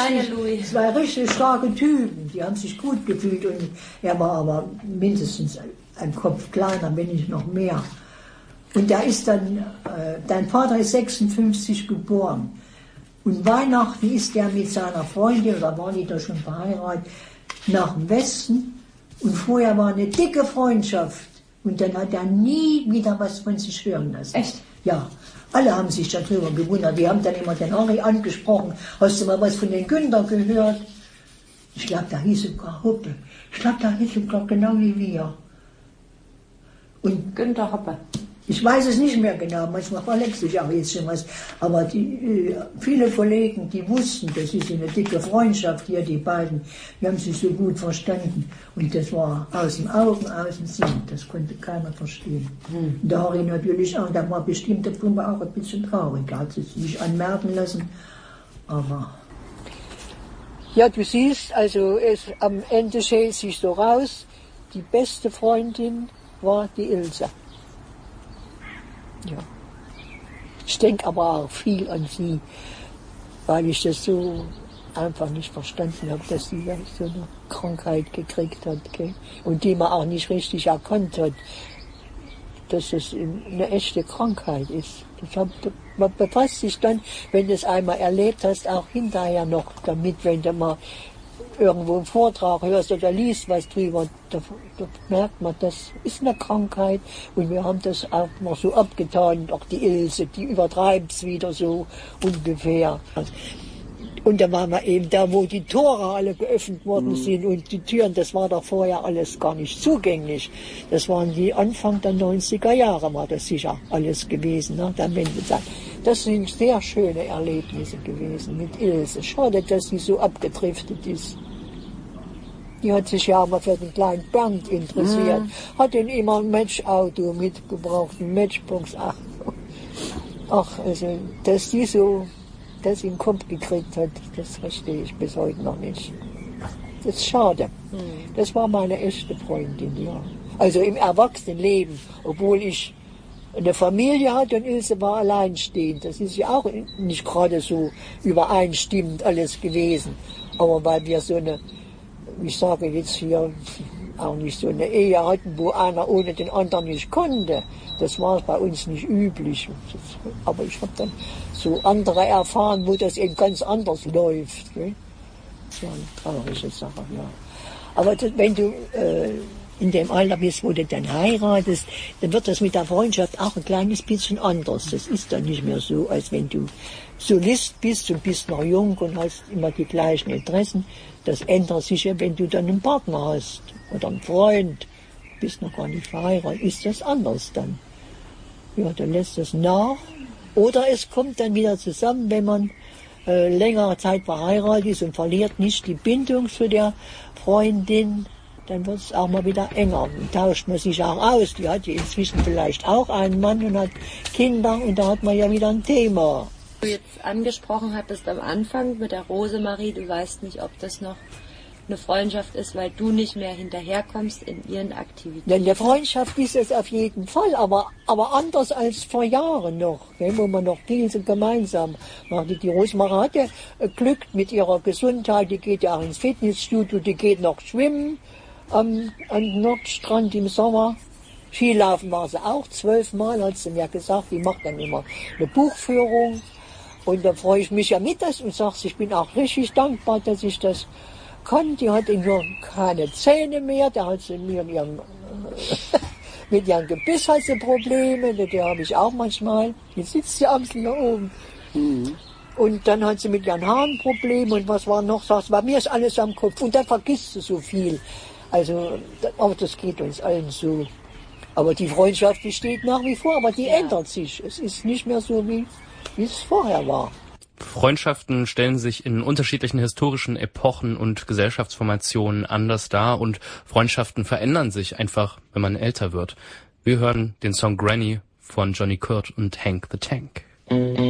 zwei richtig starke Typen, die haben sich gut gefühlt und er war aber mindestens ein Kopf kleiner, wenn nicht noch mehr. Und da ist dann, dein Vater ist 56 geboren. Und Weihnachten ist er mit seiner Freundin, oder waren die da schon verheiratet, nach dem Westen. Und vorher war eine dicke Freundschaft. Und dann hat er nie wieder was von sich hören lassen. Echt? Ja. Alle haben sich darüber gewundert. Die haben dann immer den Henri angesprochen. Hast du mal was von den Günther gehört? Ich glaube, da hieß sogar Hoppe. Ich glaube, da hieß sogar genau wie wir. Und Günther Hoppe. Ich weiß es nicht mehr genau, manchmal verwechsel ich auch jetzt schon was. Aber viele Kollegen, die wussten, das ist eine dicke Freundschaft hier, die beiden, die haben sich so gut verstanden. Und das war aus dem Augen, aus dem Sinn, das konnte keiner verstehen. Der Harry natürlich auch, da war bestimmt der Pumpe auch ein bisschen traurig, er hat es nicht anmerken lassen, aber... Ja, du siehst, also am Ende schält sich so raus, die beste Freundin war die Ilse. Ja. Ich denke aber auch viel an sie, weil ich das so einfach nicht verstanden habe, dass sie so eine Krankheit gekriegt hat. Okay? Und die man auch nicht richtig erkannt hat, dass es eine echte Krankheit ist. Man befasst sich dann, wenn du es einmal erlebt hast, auch hinterher noch damit, wenn du mal irgendwo einen Vortrag hörst oder liest was drüber, da merkt man, das ist eine Krankheit und wir haben das auch mal so abgetan, auch die Ilse, die übertreibt es wieder so ungefähr. Und da waren wir eben da, wo die Tore alle geöffnet worden sind und die Türen, das war doch vorher alles gar nicht zugänglich. Das waren die Anfang der 90er Jahre, war das sicher alles gewesen, ne, der Wendezeit. Das sind sehr schöne Erlebnisse gewesen mit Ilse. Schade, dass sie so abgedriftet ist. Die hat sich ja mal für den kleinen Bernd interessiert. Hat ihn immer ein Matchauto mitgebracht, ein Matchbox. Ach, also, dass die so das in den Kopf gekriegt hat, das verstehe ich bis heute noch nicht. Das ist schade. Das war meine echte Freundin, ja. Also im Erwachsenenleben, obwohl ich eine Familie hatte und Ilse war alleinstehend. Das ist ja auch nicht gerade so übereinstimmend alles gewesen. Aber weil wir so eine, ich sage jetzt hier, auch nicht so eine Ehe hatten, wo einer ohne den anderen nicht konnte. Das war bei uns nicht üblich. Aber ich habe dann so andere erfahren, wo das eben ganz anders läuft. Gell? Das war eine traurige Sache, ja. Aber das, wenn du in dem Alter bist, wo du dann heiratest, dann wird das mit der Freundschaft auch ein kleines bisschen anders. Das ist dann nicht mehr so, als wenn du Solist bist und bist noch jung und hast immer die gleichen Interessen. Das ändert sich ja, wenn du dann einen Partner hast oder einen Freund, bist noch gar nicht verheiratet, ist das anders dann. Ja, dann lässt das nach. Oder es kommt dann wieder zusammen, wenn man längere Zeit verheiratet ist und verliert nicht die Bindung zu der Freundin, dann wird es auch mal wieder enger. Dann tauscht man sich auch aus. Die hat ja inzwischen vielleicht auch einen Mann und hat Kinder und da hat man ja wieder ein Thema. Du jetzt angesprochen hattest am Anfang mit der Rosemarie, du weißt nicht, ob das noch eine Freundschaft ist, weil du nicht mehr hinterherkommst in ihren Aktivitäten. Denn eine Freundschaft ist es auf jeden Fall, aber anders als vor Jahren noch, wo man noch viel so gemeinsam machte. Die Rosemarie hat ja Glück mit ihrer Gesundheit, die geht ja auch ins Fitnessstudio, die geht noch schwimmen am Nordstrand im Sommer. Skilaufen war sie auch 12 Mal, hat sie mir gesagt, die macht dann immer eine Buchführung. Und da freue ich mich ja mit das und sage, ich bin auch richtig dankbar, dass ich das kann. Die hat nur keine Zähne mehr, da hat sie mir mit ihrem Gebiss hat sie Probleme, die habe ich auch manchmal. Jetzt sitzt sie abends hier oben. Und dann hat sie mit ihren Haaren Probleme und was war noch, sagst, bei mir ist alles am Kopf. Und dann vergisst sie so viel. Also, aber das geht uns allen so. Aber die Freundschaft, die steht nach wie vor, aber die ändert sich. Es ist nicht mehr so, wie es vorher war. Freundschaften stellen sich in unterschiedlichen historischen Epochen und Gesellschaftsformationen anders dar und Freundschaften verändern sich einfach, wenn man älter wird. Wir hören den Song Granny von Johnny Kurt und Hank the Tank.